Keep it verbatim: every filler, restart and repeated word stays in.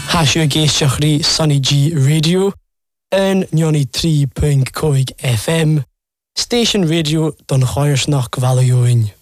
Hasio géisteach rí Sunny G Radio an ninety three point five F M, Station Radio don Choirsnach Gvalioin.